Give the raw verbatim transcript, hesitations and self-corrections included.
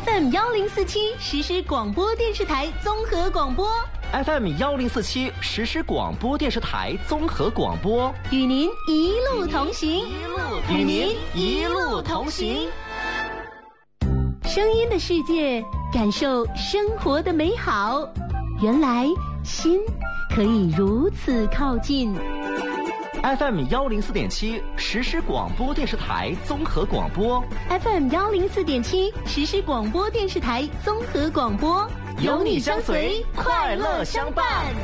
M 幺零四七实时广播电视台综合广播 F M 幺零四七实时广播电视台综合广播， 与您一路同行， 与您一路同行。 声音的世界，感受生活的美好。原来心可以如此靠近。 F M 幺零四点七实时广播电视台综合广播 ，F M 幺零四点七实时广播电视台综合广播， 有你相随，快乐相伴。